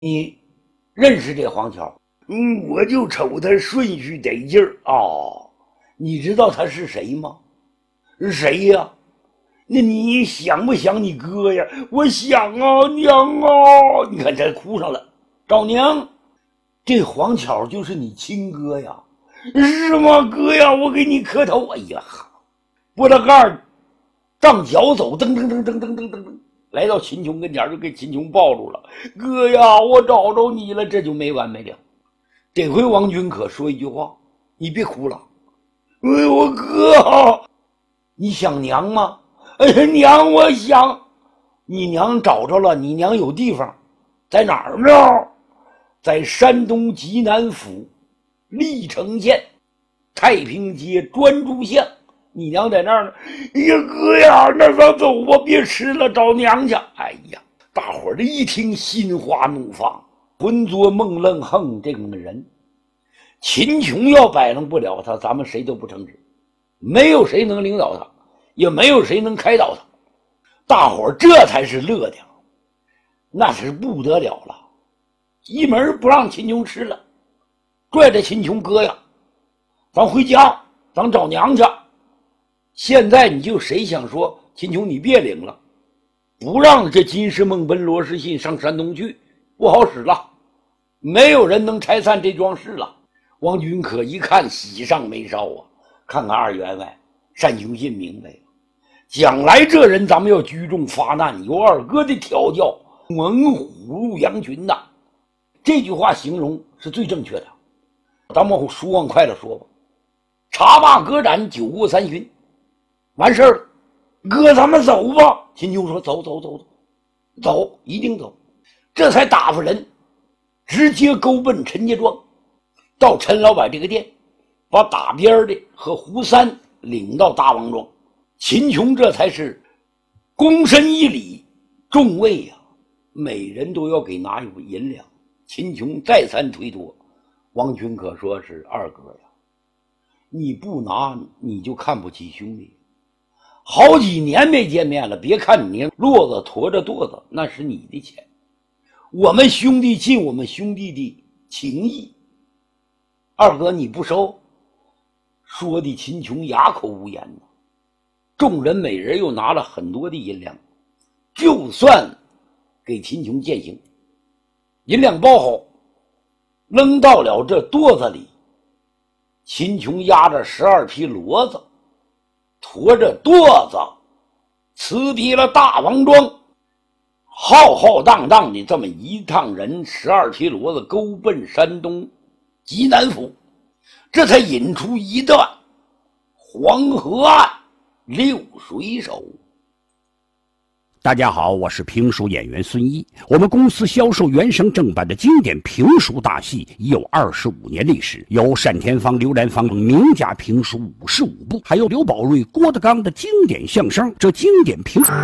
你认识这黄桥？ 我就瞅他顺序得劲儿。 哦，你知道他是谁吗？是谁呀？ 那你想不想你哥呀？我想啊，娘啊！ 你看这哭上了。赵娘，这黄巧就是你亲哥呀？ 是吗，哥呀？我给你磕头。 哎呀，拨了盖仗脚走，噔噔噔噔噔噔噔噔，来到秦琼跟前，就给秦琼抱住了。 哥呀，我找着你了。 这就没完没了。这回王君可说一句话：你别哭了。 我哥， 你想娘吗？ 娘，我想。 你娘找着了，你娘有地方，在哪儿呢？在山东济南府历城县太平街专诸巷。你娘在那儿呢。 哎呀，哥呀，那咱走吧，别吃了，找娘去。 哎呀，大伙儿这一听，心花怒放，浑作梦愣横这个人。秦琼要摆弄不了他，咱们谁都不称职，没有谁能领导他，也没有谁能开导他。大伙儿这才是乐的，那是不得了了。一门不让秦琼吃了，拽着秦琼哥呀，咱回家，咱找娘去。现在你就谁想说秦琼你别领了，不让这金世梦奔罗士信上山东去，不好使了，没有人能拆散这桩事了。王君可一看喜上眉梢啊，看看二员外单雄信明白了，将来这人咱们要聚众发难，有二哥的调教，猛虎入羊群呐。这句话形容是最正确的。咱们书往快了说吧，茶罢歌斩，酒过三巡，完事儿了。 哥，咱们走吧。 秦琼说：走走走走走，一定走。这才打发人直接勾奔陈家庄，到陈老板这个店，把打边的和胡三领到大王庄。秦琼这才是躬身一礼，众位呀，每人都要给拿一笔银两。秦琼再三推脱，王君可说是二哥呀，你不拿你就看不起兄弟，好几年没见面了，别看你骆子驮着垛子，那是你的钱，我们兄弟尽我们兄弟的情谊，二哥你不收？说的秦琼哑口无言呢。众人每人又拿了很多的银两，就算给秦琼践行。银两包好，扔到了这垛子里。秦琼压着12匹骡子，驮着垛子，辞别了大王庄，浩浩荡荡的这么一趟人，12匹骡子勾奔山东济南府，这才引出一段黄河岸流水手。 大家好，我是评书演员孙一。我们公司销售原声正版的经典评书大戏已有25年历史，有单田芳、刘兰芳等名家评书55部，还有刘宝瑞、郭德纲的经典相声。这经典评